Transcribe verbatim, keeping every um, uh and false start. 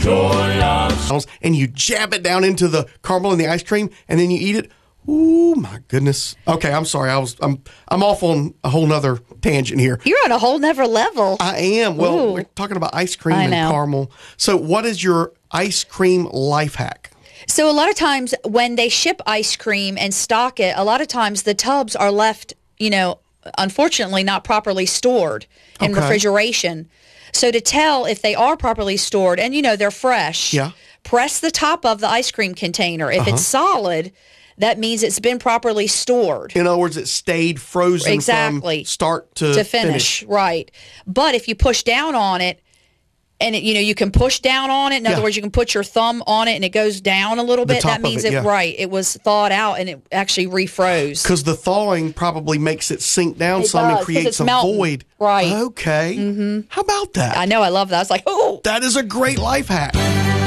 and you jab it down into the caramel and the ice cream, and then you eat it. Ooh, my goodness. Okay, I'm sorry. I was I'm I'm off on a whole nother tangent here. You're on a whole nother level. I am. Well, Ooh. we're talking about ice cream I and know. caramel. So, what is your ice cream life hack? So a lot of times when they ship ice cream and stock it, a lot of times the tubs are left, you know, unfortunately not properly stored in Okay. refrigeration. So to tell if they are properly stored and, you know, they're fresh, Yeah. press the top of the ice cream container. If Uh-huh. it's solid, that means it's been properly stored. In other words, it stayed frozen Exactly. from start to, to finish, right. But if you push down on it, and it, you know, you can push down on it. In Yeah. other words, you can put your thumb on it and it goes down a little The bit. top That of means it, it, yeah. right, it was thawed out and it actually refroze. Because the thawing probably makes it sink down It some does, and 'cause creates it's a melting. void. Right. Okay. Mm-hmm. How about that? I know, I love that. I was like, oh. That is a great life hack.